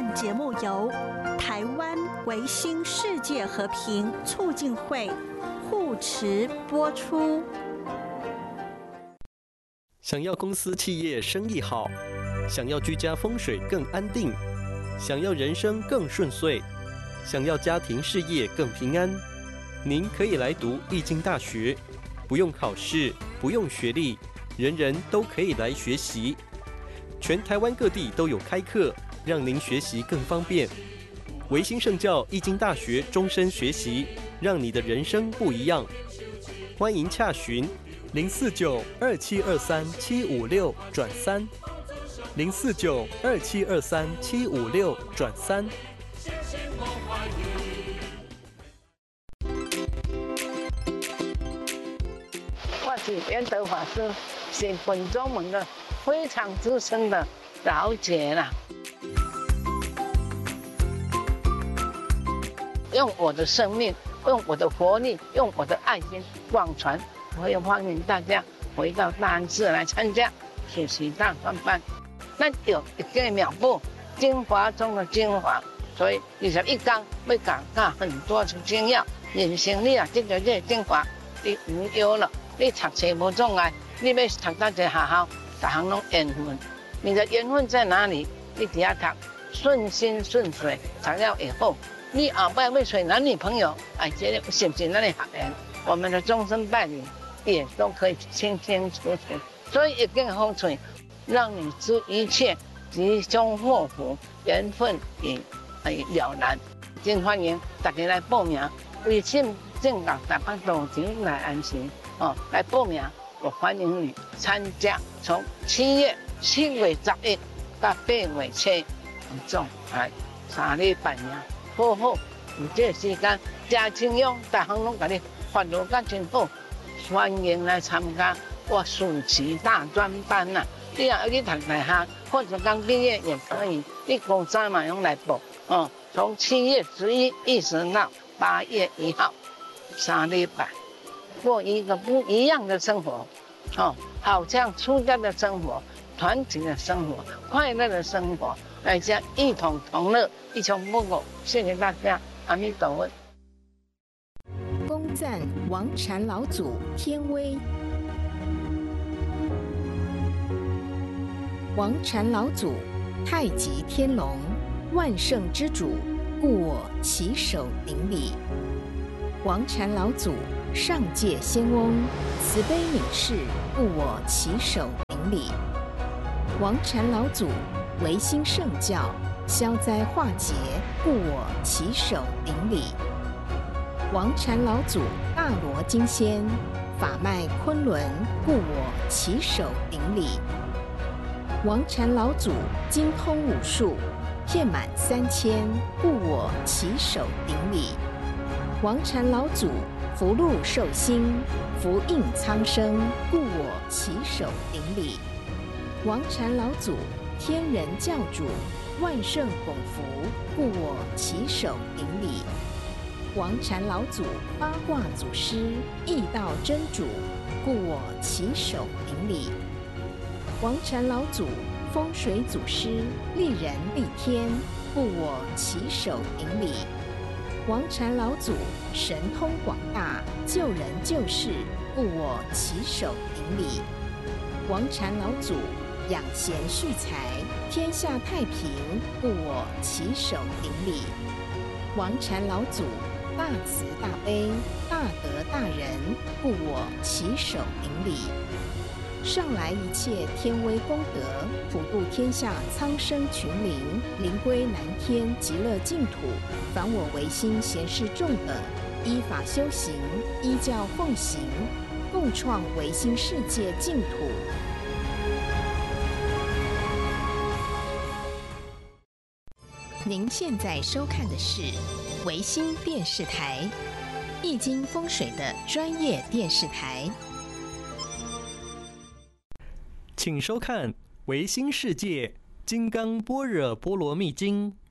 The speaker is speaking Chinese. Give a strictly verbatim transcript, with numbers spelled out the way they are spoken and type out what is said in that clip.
本节目由台湾维新世界和平促进会护持播出。 想要公司企业生意好，想要居家风水更安定，想要人生更顺遂，想要家庭事业更平安，您可以来读易经大学，不用考试，不用学历，人人都可以来学习。全台湾各地都有开课，让您学习更方便。维新圣教易经大学终身学习，让你的人生不一样。欢迎洽询零四九二七二三七五六转三，零四九二七二三七五六转三。 我是圆德法师，是本宗门的非常资深的老姐啦。用我的生命，用我的活力，用我的爱心广传。我也欢迎大家回到大安寺来参加学习大专班。那有一个妙步，精华中的精华，所以二十一讲要讲到很多的精要。人生你啊，这个这个精华，你唔要了，你读册无障碍，你要读到一个学校，大行拢缘分。你的缘分在哪里？你底下读，顺心顺水，读了以后，你后摆要找男女朋友，哎，这个是不是咱的学员？我们的终身伴侣也都可以清清楚楚。所以一个风水，让你知一切吉凶祸福，缘分也哎了然。真欢迎大家来报名，微信正港台北路前来安心哦，来报名。我欢迎你参加，从七月七月十一到八月七，总哎三礼拜呀，好好有这个时间，真清用，大行拢甲你发落甲真好，欢迎来参加我暑期大专班呐、啊。你若要去读大学，或者刚毕业也可以，你高三嘛用来报哦。从七月十一一直到八月一号，三礼拜。过一个不一样的生活，哦，好像出家的生活、团体的生活、快乐的生活，大家一同同乐，一穷不苟。谢谢大家，阿弥陀佛。 恭赞王禅老祖天威。王禅老祖，太极天龙，万圣之主，故我起手顶礼。王禅老祖，上界仙翁，慈悲悯世，故我起手顶礼。王禅老祖，维新圣教，消灾化解，故我起手顶礼。王禅老祖，大罗金仙，法脉昆仑，故我起手顶礼。王禅老祖，精通武术，遍满三千，故我起手顶礼。王禅老祖，福禄寿星，福应苍生，故我起手顶礼。王禅老祖，天人教主，万圣拱福，故我起手顶礼。王禅老祖，八卦祖师，易道真主，故我起手顶礼。王禅老祖，风水祖师，利人利天，故我起手顶礼。王禅老祖，神通广大，救人救世，故我起手顶礼。王禅老祖，养贤蓄财，天下太平，故我起手顶礼。王禅老祖，大慈大悲，大德大仁，故我起手顶礼。上来一切天威功德，普度天下苍生群灵，灵归南天极乐净土。凡我唯心贤士众等，依法修行，依教奉行，共创唯心世界净土。您现在收看的是唯心电视台，易经风水的专业电视台。 请收看《唯心世界金刚般若波罗蜜经》。